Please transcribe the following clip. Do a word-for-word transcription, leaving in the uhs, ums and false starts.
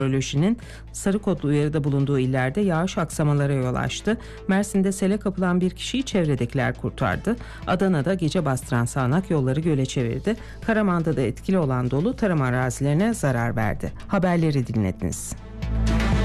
Meteorolojinin sarı kodlu uyarıda bulunduğu illerde yağış aksamalara yol açtı. Mersin'de sele kapılan bir kişiyi çevredekiler kurtardı. Adana'da gece bastıran sağanak yolları göle çevirdi. Karaman'da da etkili olan dolu tarım arazilerine zarar verdi. Haberleri dinlediniz.